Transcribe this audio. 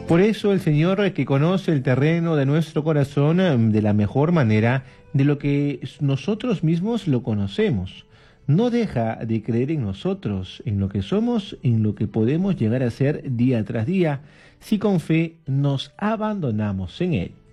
Por eso el Señor, que conoce el terreno de nuestro corazón de la mejor manera de lo que nosotros mismos lo conocemos, no deja de creer en nosotros, en lo que somos, en lo que podemos llegar a ser día tras día, si con fe nos abandonamos en Él.